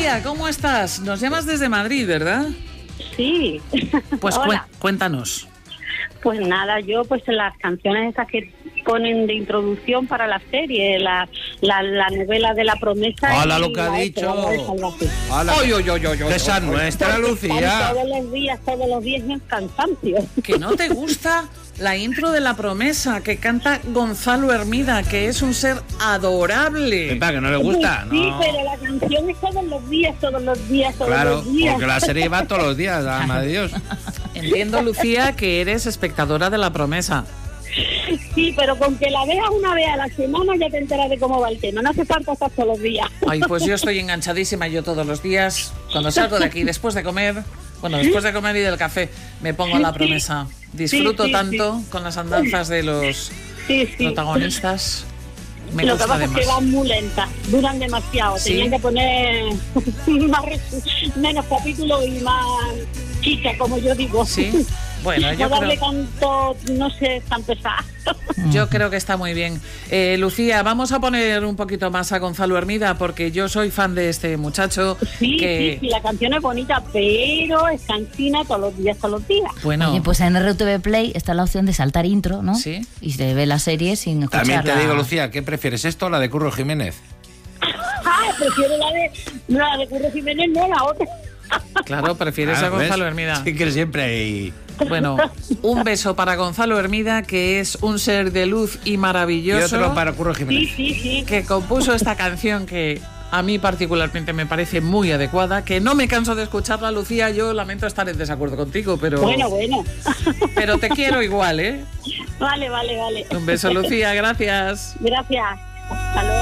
Lucía, ¿cómo estás? Nos llamas desde Madrid, ¿verdad? Sí. Pues cuéntanos. Pues nada, yo pues las canciones esas que ponen de introducción para la serie, la novela de La Promesa. ¡Hala lo que ha dicho! ¡Esa es nuestra, Lucía! Todos los días en cansancio. ¿Que no te gusta la intro de La Promesa que canta Gonzalo Hermida, que es un ser adorable? ¿Para que no le gusta? Sí, No. pero la canción es todos los días. Claro, porque la serie va todos los días, alma de Dios. Entiendo, Lucía, que eres espectadora de La Promesa. Sí, pero con que la veas una vez a la semana ya te enteras de cómo va el tema. No hace falta estar todos los días. Ay, pues yo estoy enganchadísima, yo todos los días, cuando salgo de aquí, después de comer y del café, me pongo La Promesa. Disfruto tanto con las andanzas de los protagonistas. Me Lo que gusta pasa es que van muy lentas, duran demasiado. ¿Sí? Tenían que poner menos capítulos y más chicha, como yo digo. Sí. Bueno, yo no darle creo... tanto, no sé, tan pesado. Yo creo que está muy bien. Lucía, vamos a poner un poquito más a Gonzalo Hermida, porque yo soy fan de este muchacho. Sí, la canción es bonita, pero es cansina todos los días. Bueno. Oye, pues en RTV Play está la opción de saltar intro, ¿no? Sí. Y se ve la serie sin escucharla. También te digo, Lucía, ¿qué prefieres, esto o la de Curro Jiménez? Prefiero la de Curro Jiménez, no la otra. Claro, prefieres a Gonzalo Hermida. Sí, que siempre hay... Bueno, un beso para Gonzalo Hermida, que es un ser de luz y maravilloso. Y otro para Curro Jiménez. Sí. Que compuso esta canción que a mí particularmente me parece muy adecuada, que no me canso de escucharla, Lucía. Yo lamento estar en desacuerdo contigo, pero... Bueno. Pero te quiero igual, ¿eh? Vale. Un beso, Lucía, gracias. Gracias. Hasta luego.